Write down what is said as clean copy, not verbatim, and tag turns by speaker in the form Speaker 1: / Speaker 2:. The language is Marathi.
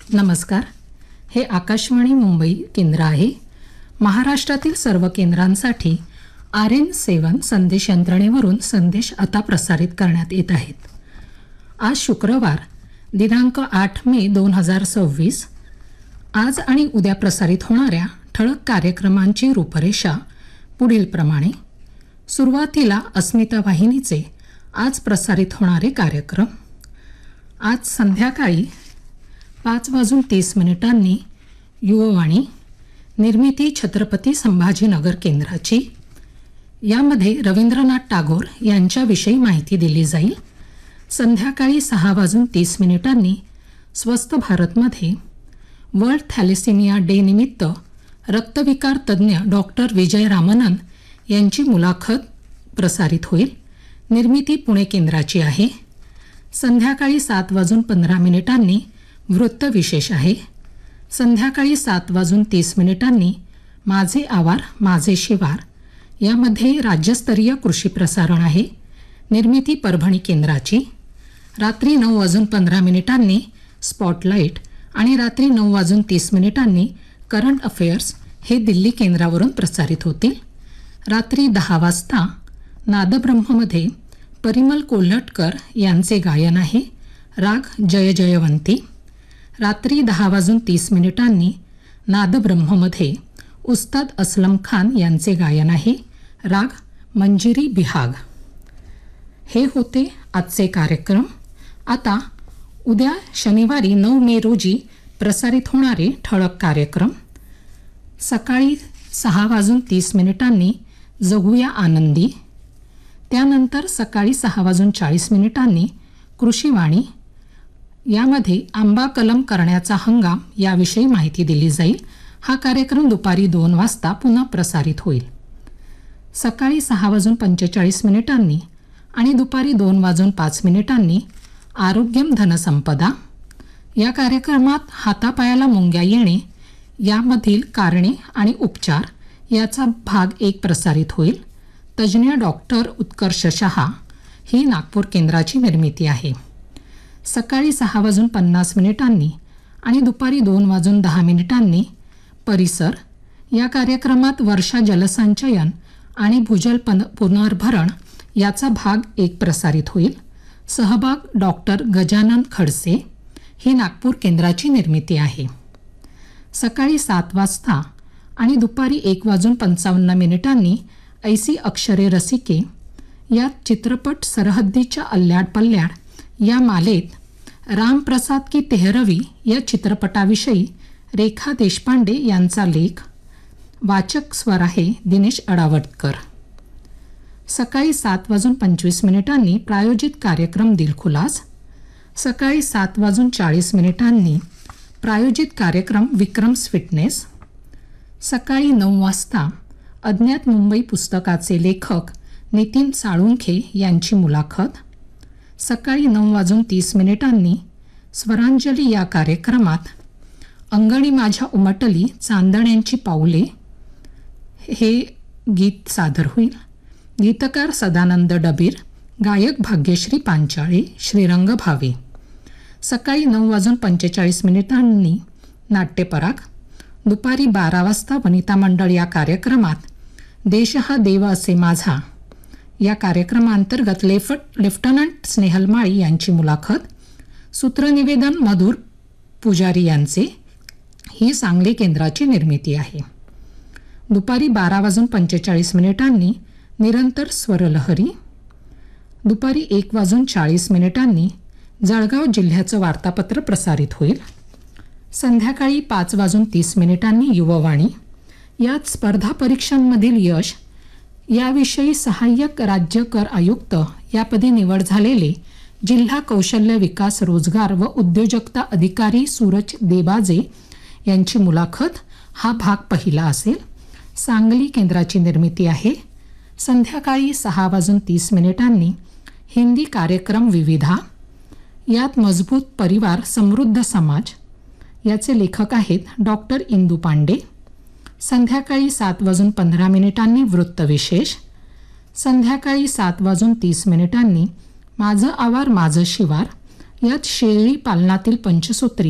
Speaker 1: नमस्कार. हे आकाशवाणी मुंबई केंद्र आहे. महाराष्ट्रातील सर्व केंद्रांसाठी RN7 संदेश यंत्रणेवरून संदेश आता प्रसारित करण्यात येत आहेत. आज शुक्रवार दिनांक 8 मे 2026. आज आणि उद्या प्रसारित होणाऱ्या ठळक कार्यक्रमांची रूपरेषा पुढीलप्रमाणे. सुरुवातीला अस्मिता वाहिनीचे आज प्रसारित होणारे कार्यक्रम. आज संध्याकाळी 5:30 युववाणी, निर्मिती छत्रपती संभाजीनगर केंद्राची. यामध्ये रवींद्रनाथ टागोर यांच्याविषयी माहिती दिली जाईल. संध्याकाळी 6:30 स्वस्थ भारतमध्ये वर्ल्ड थॅलेसेमिया डे निमित्त रक्तविकार तज्ज्ञ डॉक्टर विजय रामनन यांची मुलाखत प्रसारित होईल. निर्मिती पुणे केंद्राची आहे. संध्याकाळी 7:15 वृत्तविशेष आहे. संध्याकाळी 7:30 माझे आवार माझे शिवार यामध्ये राज्यस्तरीय कृषी प्रसारण आहे. निर्मिती परभणी केंद्राची. रात्री 9:15 स्पॉटलाईट आणि रात्री 9:30 करंट अफेअर्स हे दिल्ली केंद्रावरून प्रसारित होतील. रात्री 10 वाजता नादब्रह्ममध्ये परिमल कोल्हटकर यांचे गायन आहे. राग जय जयवंती. रात्री 10:30 नादब्रह्ममध्ये उस्ताद असलम खान यांचे गायन आहे. राग मंजिरी बिहाग. हे होते आजचे कार्यक्रम. आता उद्या शनिवारी 9 मे रोजी प्रसारित होणारे ठळक कार्यक्रम. सकाळी 6:30 जगूया आनंदी. त्यानंतर सकाळी 6:40 कृषीवाणी. यामध्ये आंबा कलम करण्याचा हंगाम याविषयी माहिती दिली जाईल. हा कार्यक्रम दुपारी 2 वाजता पुन्हा प्रसारित होईल. सकाळी 6:45 आणि दुपारी 2:05 आरोग्यम धनसंपदा. या कार्यक्रमात हातापायाला मुंग्या येणे यामधील कारणे आणि उपचार याचा भाग 1 प्रसारित होईल. तज्ज्ञ डॉक्टर उत्कर्ष शहा ही नागपूर केंद्राची निर्मिती आहे. सकाळी 6:50 आणि दुपारी 2:10 परिसर. या कार्यक्रमात वर्षा जलसंचयन आणि भूजल पुनर्भरण याचा भाग 1 प्रसारित होईल. सहभाग डॉक्टर गजानन खडसे ही नागपूर केंद्राची निर्मिती आहे. सकाळी 7 वाजता आणि दुपारी 1:55 ऐसी अक्षरे रसिके या चित्रपट सरहद्दीच्या अल्ल्याड पल्ल्याड या मालेत रामप्रसाद की तेहरवी या चित्रपटाविषयी रेखा देशपांडे यांचा लेख. वाचक स्वर आहे दिनेश अडावटकर. सकाळी 7:25 प्रायोजित कार्यक्रम दिलखुलास. सकाळी 7:40 प्रायोजित कार्यक्रम विक्रम्स फिटनेस. सकाळी 9 वाजता अज्ञात मुंबई पुस्तकाचे लेखक नितीन साळुंखे यांची मुलाखत. सकाळी 9:30 स्वरांजली या कार्यक्रमात अंगणी माझ्या उमटली चांदण्यांची पाऊले हे गीत सादर होईल. गीतकार सदानंद डबीर, गायक भाग्यश्री पांचाळे, श्रीरंग भावे. सकाळी 9:45 नाट्यपराग. दुपारी 12 वाजता वनिता मंडळ या कार्यक्रमात देश हा देव असे माझा या कार्यक्रमांतर्गत लेफ्टनंट स्नेहल माळी यांची मुलाखत. सूत्रनिवेदन मधुर पुजारी यांचे. ही सांगली केंद्राची निर्मिती आहे. दुपारी 12:45 निरंतर स्वरलहरी. दुपारी 1:40 जळगाव जिल्ह्याचं वार्तापत्र प्रसारित होईल. संध्याकाळी 5:30 युववाणी. यात स्पर्धा परीक्षांमधील यश याविषयी सहाय्यक राज्य कर आयुक्त यापदी निवड झालेले जिल्हा कौशल्य विकास रोजगार व उद्योजकता अधिकारी सूरज देबाजे यांची मुलाखत. हा भाग पहिला असेल. सांगली केंद्राची निर्मिती आहे. संध्याकाळी 6:30 हिंदी कार्यक्रम विविधा. यात मजबूत परिवार समृद्ध समाज याचे लेखक आहेत डॉक्टर इंदू पांडे. संध्याकाळी 7:15 वृत्तविशेष. संध्याकाळी 7:30 माझं आवार माझं शिवार यात शेळी पालनातील पंचसूत्री